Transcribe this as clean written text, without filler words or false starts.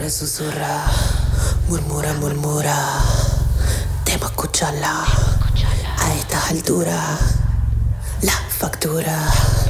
susurra, murmura, murmura. Debo escucharla a estas alturas. La factura